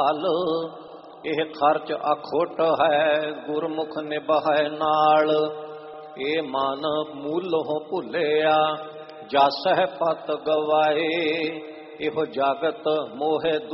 ਹਾਲ ਇਹ ਖਰਚ ਅਖੁੱਟ ਹੈ ਗੁਰਮੁਖ ਨਿਭਾਏ ਨਾਲ। ਇਹ ਮਨ ਮੂਲੋਂ ਭੁੱਲਿਆ ਜਾਸਹਿ ਪਤ ਗਵਾਏ ਇਹੋ ਜਗਤ ਮੋਹਿ